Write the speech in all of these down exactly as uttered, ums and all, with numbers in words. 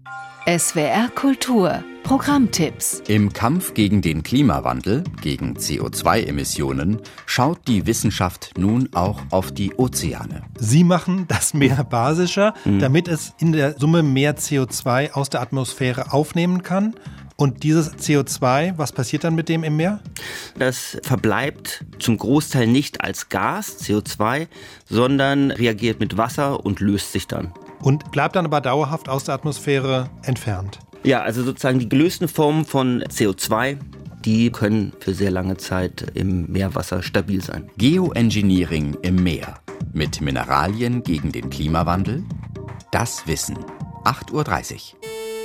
S W R Kultur Programmtipps. Im Kampf gegen den Klimawandel, gegen C O zwei Emissionen, schaut die Wissenschaft nun auch auf die Ozeane. Sie machen das Meer basischer, mhm. damit es in der Summe mehr C O zwei aus der Atmosphäre aufnehmen kann. Und dieses C O zwei, was passiert dann mit dem im Meer? Das verbleibt zum Großteil nicht als Gas, C O zwei, sondern reagiert mit Wasser und löst sich dann. Und bleibt dann aber dauerhaft aus der Atmosphäre entfernt. Ja, also sozusagen die gelösten Formen von C O zwei, die können für sehr lange Zeit im Meerwasser stabil sein. Geoengineering im Meer. Mit Mineralien gegen den Klimawandel? Das Wissen. acht Uhr dreißig.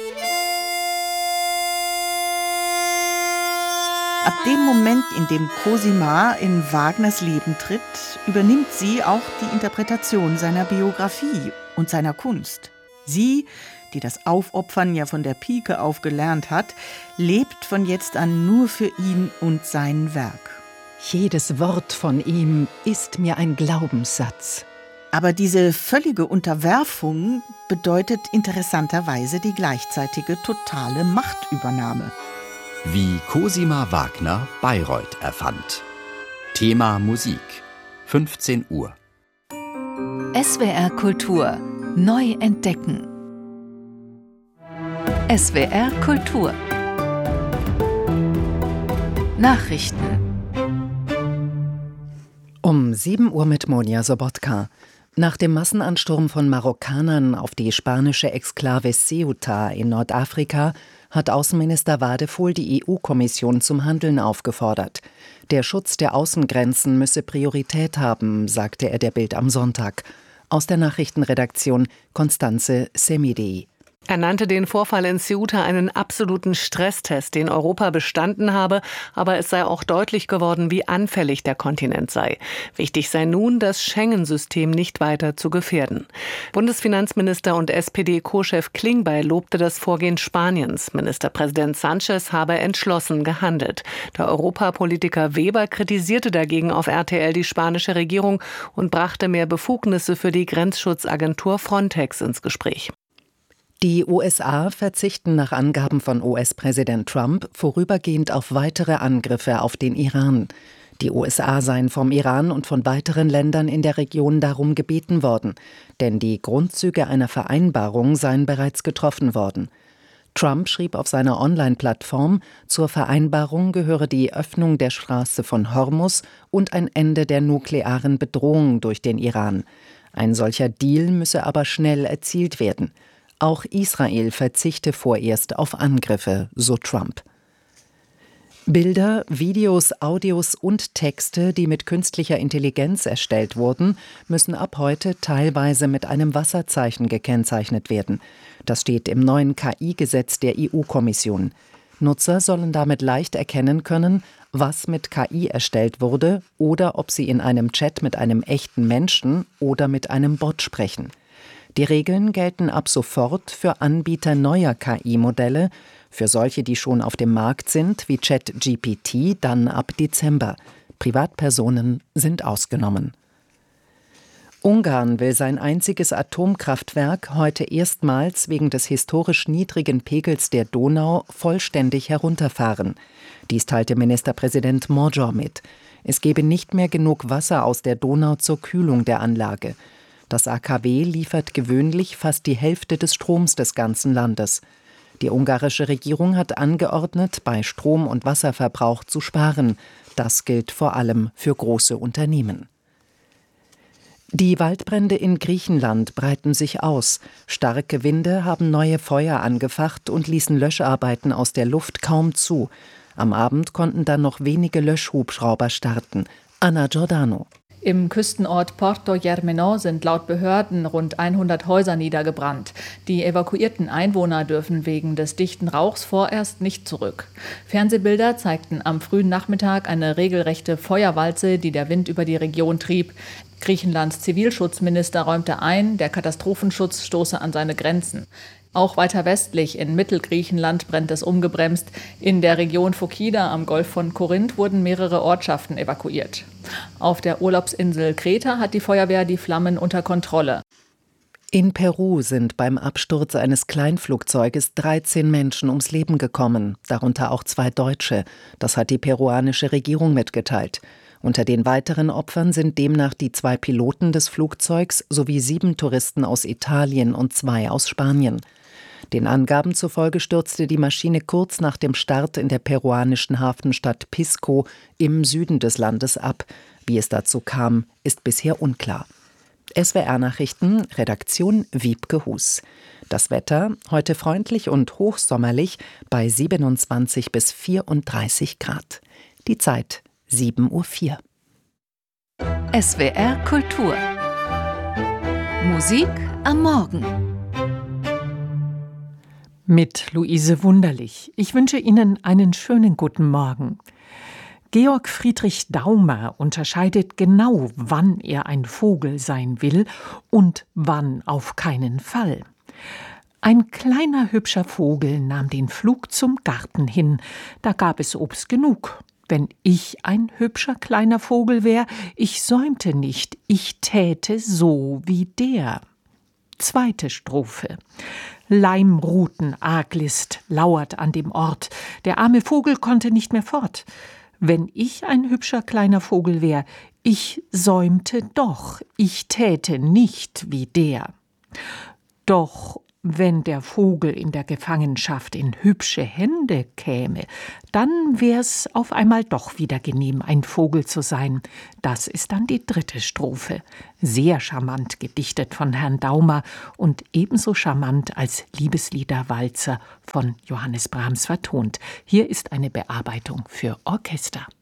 Ab dem Moment, in dem Cosima in Wagners Leben tritt, übernimmt sie auch die Interpretation seiner Biografie und seiner Kunst. Sie, die das Aufopfern ja von der Pike auf gelernt hat, lebt von jetzt an nur für ihn und sein Werk. Jedes Wort von ihm ist mir ein Glaubenssatz. Aber diese völlige Unterwerfung bedeutet interessanterweise die gleichzeitige totale Machtübernahme. Wie Cosima Wagner Bayreuth erfand. Thema Musik. fünfzehn Uhr. S W R Kultur neu entdecken. S W R Kultur. Nachrichten. Um sieben Uhr mit Monia Sobotka. Nach dem Massenansturm von Marokkanern auf die spanische Exklave Ceuta in Nordafrika hat Außenminister Wadefull die E U-Kommission zum Handeln aufgefordert. Der Schutz der Außengrenzen müsse Priorität haben, sagte er der Bild am Sonntag. Aus der Nachrichtenredaktion Constanze Semidei. Er nannte den Vorfall in Ceuta einen absoluten Stresstest, den Europa bestanden habe, aber es sei auch deutlich geworden, wie anfällig der Kontinent sei. Wichtig sei nun, das Schengen-System nicht weiter zu gefährden. Bundesfinanzminister und S P D-Co-Chef Klingbeil lobte das Vorgehen Spaniens. Ministerpräsident Sánchez habe entschlossen gehandelt. Der Europapolitiker Weber kritisierte dagegen auf R T L die spanische Regierung und brachte mehr Befugnisse für die Grenzschutzagentur Frontex ins Gespräch. Die U S A verzichten nach Angaben von U S-Präsident Trump vorübergehend auf weitere Angriffe auf den Iran. Die U S A seien vom Iran und von weiteren Ländern in der Region darum gebeten worden, denn die Grundzüge einer Vereinbarung seien bereits getroffen worden. Trump schrieb auf seiner Online-Plattform, zur Vereinbarung gehöre die Öffnung der Straße von Hormuz und ein Ende der nuklearen Bedrohung durch den Iran. Ein solcher Deal müsse aber schnell erzielt werden. Auch Israel verzichte vorerst auf Angriffe, so Trump. Bilder, Videos, Audios und Texte, die mit künstlicher Intelligenz erstellt wurden, müssen ab heute teilweise mit einem Wasserzeichen gekennzeichnet werden. Das steht im neuen K I-Gesetz der E U-Kommission. Nutzer sollen damit leicht erkennen können, was mit K I erstellt wurde oder ob sie in einem Chat mit einem echten Menschen oder mit einem Bot sprechen. Die Regeln gelten ab sofort für Anbieter neuer K I-Modelle, für solche, die schon auf dem Markt sind, wie ChatGPT, dann ab Dezember. Privatpersonen sind ausgenommen. Ungarn will sein einziges Atomkraftwerk heute erstmals wegen des historisch niedrigen Pegels der Donau vollständig herunterfahren. Dies teilte Ministerpräsident Magyar mit. Es gebe nicht mehr genug Wasser aus der Donau zur Kühlung der Anlage. Das A K W liefert gewöhnlich fast die Hälfte des Stroms des ganzen Landes. Die ungarische Regierung hat angeordnet, bei Strom- und Wasserverbrauch zu sparen. Das gilt vor allem für große Unternehmen. Die Waldbrände in Griechenland breiten sich aus. Starke Winde haben neue Feuer angefacht und ließen Löscharbeiten aus der Luft kaum zu. Am Abend konnten dann noch wenige Löschhubschrauber starten. Anna Giordano. Im Küstenort Porto Germano sind laut Behörden rund hundert Häuser niedergebrannt. Die evakuierten Einwohner dürfen wegen des dichten Rauchs vorerst nicht zurück. Fernsehbilder zeigten am frühen Nachmittag eine regelrechte Feuerwalze, die der Wind über die Region trieb. Griechenlands Zivilschutzminister räumte ein, der Katastrophenschutz stoße an seine Grenzen. Auch weiter westlich in Mittelgriechenland brennt es ungebremst. In der Region Phokida am Golf von Korinth wurden mehrere Ortschaften evakuiert. Auf der Urlaubsinsel Kreta hat die Feuerwehr die Flammen unter Kontrolle. In Peru sind beim Absturz eines Kleinflugzeuges dreizehn Menschen ums Leben gekommen, darunter auch zwei Deutsche. Das hat die peruanische Regierung mitgeteilt. Unter den weiteren Opfern sind demnach die zwei Piloten des Flugzeugs sowie sieben Touristen aus Italien und zwei aus Spanien. Den Angaben zufolge stürzte die Maschine kurz nach dem Start in der peruanischen Hafenstadt Pisco im Süden des Landes ab. Wie es dazu kam, ist bisher unklar. S W R-Nachrichten, Redaktion Wiebke Hus. Das Wetter, heute freundlich und hochsommerlich bei siebenundzwanzig bis vierunddreißig Grad. Die Zeit sieben Uhr vier. S W R Kultur. Musik am Morgen. Mit Luise Wunderlich. Ich wünsche Ihnen einen schönen guten Morgen. Georg Friedrich Daumer unterscheidet genau, wann er ein Vogel sein will und wann auf keinen Fall. Ein kleiner hübscher Vogel nahm den Flug zum Garten hin, da gab es Obst genug. Wenn ich ein hübscher kleiner Vogel wär, ich säumte nicht, ich täte so wie der. Zweite Strophe. Leimruten-Arglist lauert an dem Ort, der arme Vogel konnte nicht mehr fort. Wenn ich ein hübscher kleiner Vogel wär, ich säumte doch, ich täte nicht wie der. Doch wenn der Vogel in der Gefangenschaft in hübsche Hände käme, dann wär's auf einmal doch wieder genehm, ein Vogel zu sein. Das ist dann die dritte Strophe. Sehr charmant gedichtet von Herrn Daumer und ebenso charmant als Liebesliederwalzer von Johannes Brahms vertont. Hier ist eine Bearbeitung für Orchester.